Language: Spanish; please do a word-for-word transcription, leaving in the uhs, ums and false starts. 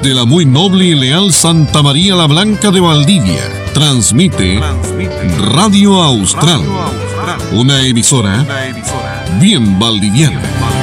Desde la muy noble y leal Santa María la Blanca de Valdivia, transmite Radio Austral, una emisora bien valdiviana.